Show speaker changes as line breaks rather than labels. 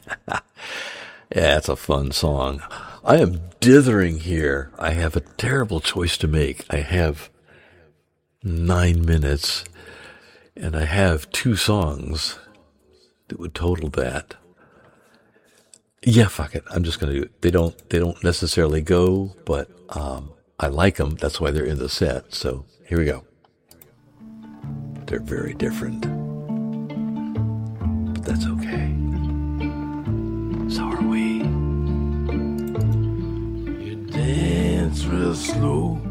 Yeah, it's a fun song. I am dithering here. I have a terrible choice to make. I have 9 minutes, and I have two songs that would total that. Yeah, fuck it. I'm just gonna do it. They don't necessarily go, but I like them. That's why they're in the set. So here we go. They're very different, but that's okay. So are we.
You dance real slow